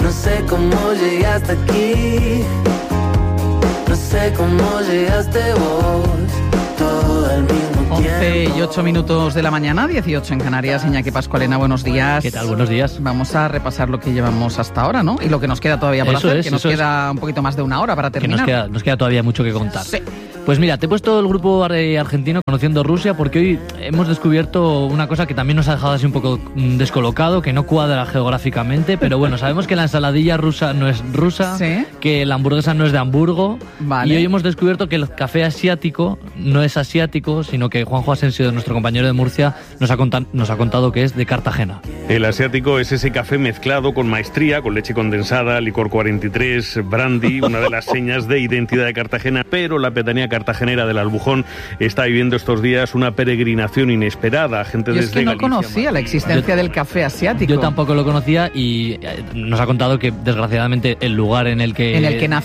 No sé cómo llegué hasta aquí, no sé cómo llegaste vos, todo al mismo tiempo. 11 y 8 minutos de la mañana, 18 en Canarias. Iñaki Pascualena, buenos días. ¿Qué tal? Buenos días. Vamos a repasar lo que llevamos hasta ahora, ¿no? Y lo que nos queda todavía por hacer, que nos queda un poquito más de una hora para terminar. Que nos queda todavía mucho que contar. Sí. Pues mira, te he puesto el grupo argentino Conociendo Rusia porque hoy hemos descubierto una cosa que también nos ha dejado así un poco descolocado, que no cuadra geográficamente, pero bueno, sabemos que la ensaladilla rusa no es rusa, ¿sí? Que la hamburguesa no es de Hamburgo, vale. Y hoy hemos descubierto que el café asiático no es asiático, sino que Juanjo Asensio, nuestro compañero de Murcia, nos ha contado que es de Cartagena. El asiático es ese café mezclado con maestría, con leche condensada, licor 43, brandy, una de las señas de identidad de Cartagena, pero la pedanía cartagenera del Albujón está viviendo estos días una peregrinación inesperada. Gente desde Galicia. Es que no conocía la existencia del café asiático. Yo tampoco lo conocía y nos ha contado que desgraciadamente el lugar en el que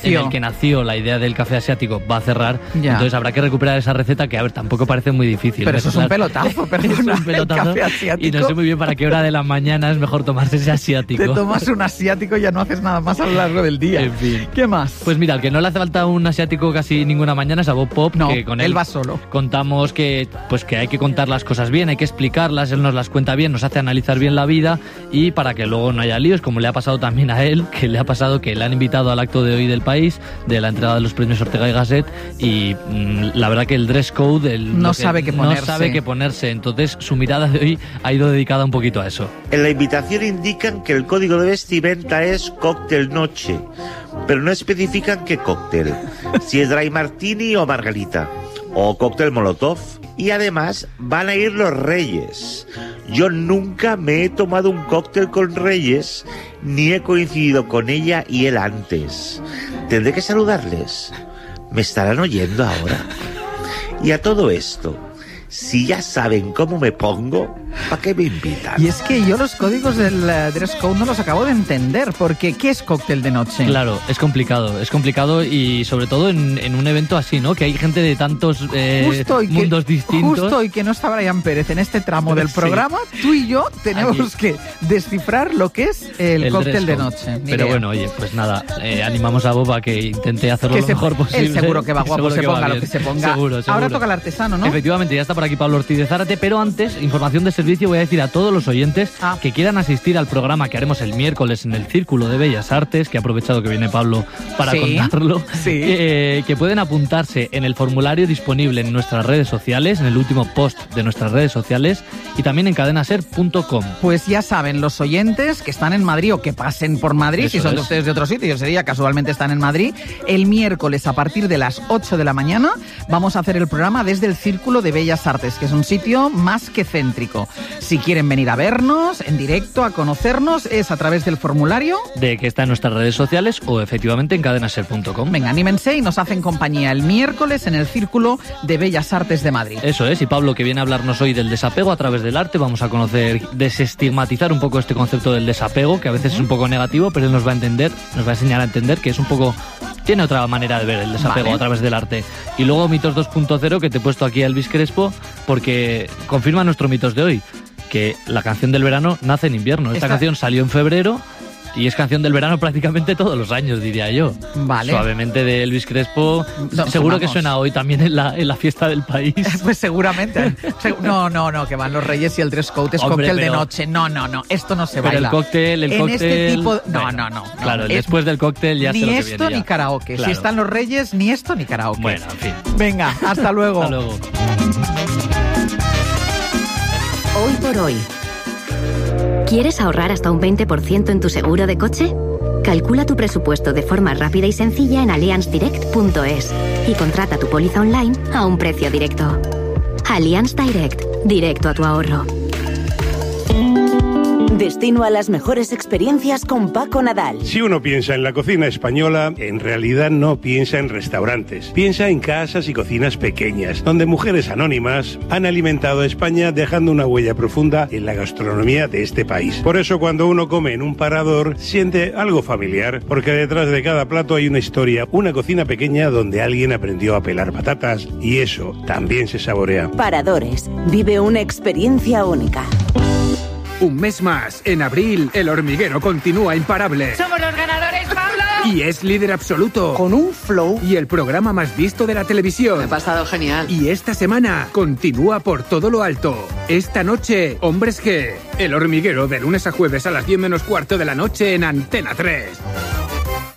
nació la idea del café asiático va a cerrar. Ya. Entonces habrá que recuperar esa receta que, a ver, tampoco parece muy difícil. Pero eso es un pelotazo, perdona. Es un pelotazo, el café asiático. Y no sé muy bien para qué hora de la mañana es mejor tomarse ese asiático. Te tomas un asiático y ya no haces nada más a lo largo del día. En fin. ¿Qué más? Pues mira, al que no le hace falta un asiático casi ninguna mañana es a Bob Pop, no, que con él va solo. Contamos que hay que contar las cosas bien, hay que explicarlas, él nos las cuenta bien, nos hace analizar bien la vida y para que luego no haya líos, como le ha pasado también a él, que le ha pasado que le han invitado al acto de hoy del País, de la entrega de los premios Ortega y Gasset, y la verdad que el dress code no sabe qué ponerse, entonces su mirada de hoy ha ido dedicada un poquito a eso. En la invitación indican que el código de vestimenta es cóctel noche, pero no especifican qué cóctel, si es dry martini o margarita, o cóctel molotov. Y además van a ir los Reyes. Yo nunca me he tomado un cóctel con Reyes, ni he coincidido con ella y él antes. ¿Tendré que saludarles? ¿Me estarán oyendo ahora? Y a todo esto, si ya saben cómo me pongo, ¿para qué me invitan? Y es que yo los códigos del dress code no los acabo de entender, porque ¿qué es cóctel de noche? Claro, es complicado y sobre todo en un evento así, ¿no? Que hay gente de tantos mundos distintos. Justo hoy que no está Brian Pérez en este tramo del programa, tú y yo tenemos que descifrar lo que es el cóctel de noche. Pero bueno, oye, pues nada, animamos a Bob a que intente hacerlo lo mejor posible. Él seguro que va guapo, se ponga lo que se ponga. Seguro. Ahora toca el artesano, ¿no? Efectivamente, ya está por aquí Pablo Ortiz de Zárate, pero antes, información de servicio, voy a decir a todos los oyentes que quieran asistir al programa que haremos el miércoles en el Círculo de Bellas Artes, que he aprovechado que viene Pablo para contarlo, que pueden apuntarse en el formulario disponible en nuestras redes sociales, en el último post de nuestras redes sociales y también en cadenaser.com. Pues ya saben, los oyentes que están en Madrid o que pasen por Madrid, si son de ustedes de otro sitio y ese día casualmente están en Madrid, el miércoles a partir de las 8 de la mañana vamos a hacer el programa desde el Círculo de Bellas Artes, que es un sitio más que céntrico. Si quieren venir a vernos en directo, a conocernos, es a través del formulario de que está en nuestras redes sociales o efectivamente en cadenaser.com. Venga, anímense y nos hacen compañía el miércoles en el Círculo de Bellas Artes de Madrid. Eso es, y Pablo, que viene a hablarnos hoy del desapego a través del arte, vamos a conocer, desestigmatizar un poco este concepto del desapego, que a veces es un poco negativo, pero él nos va a enseñar a entender que es un poco... Tiene otra manera de ver el desapego a través del arte. Y luego Mitos 2.0, que te he puesto aquí a Elvis Crespo, porque confirma nuestro Mitos de hoy, que la canción del verano nace en invierno. Esta canción salió en febrero y es canción del verano prácticamente todos los años, diría yo. Vale. Suavemente de Elvis Crespo. No, seguro que suena hoy también en la fiesta del país. Pues seguramente. No, que van los Reyes y el dress code es cóctel de noche. No, esto no se baila. Pero el cóctel... Este tipo... No. Claro, después del cóctel ya sé lo que viene. Ni esto ni karaoke. Claro. Si están los Reyes, ni esto ni karaoke. Bueno, en fin. Venga, hasta luego. Hasta luego. Hoy por hoy. ¿Quieres ahorrar hasta un 20% en tu seguro de coche? Calcula tu presupuesto de forma rápida y sencilla en allianzdirect.es y contrata tu póliza online a un precio directo. Allianz Direct, directo a tu ahorro. Destino a las mejores experiencias con Paco Nadal. Si uno piensa en la cocina española, en realidad no piensa en restaurantes. Piensa en casas y cocinas pequeñas, donde mujeres anónimas han alimentado a España dejando una huella profunda en la gastronomía de este país. Por eso cuando uno come en un parador, siente algo familiar, porque detrás de cada plato hay una historia, una cocina pequeña donde alguien aprendió a pelar patatas y eso también se saborea. Paradores, vive una experiencia única. Un mes más, en abril, El Hormiguero continúa imparable. ¡Somos los ganadores, Pablo! Y es líder absoluto. Con un flow. Y el programa más visto de la televisión. Me he pasado genial. Y esta semana continúa por todo lo alto. Esta noche, Hombres G. El Hormiguero, de lunes a jueves a las 10 menos cuarto de la noche en Antena 3.